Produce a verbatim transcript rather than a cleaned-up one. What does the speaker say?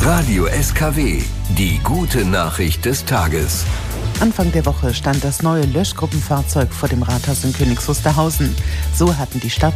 Radio S K W, die gute Nachricht des Tages. Anfang der Woche stand das neue Löschgruppenfahrzeug vor dem Rathaus in Königs Wusterhausen. So hatten die Stadt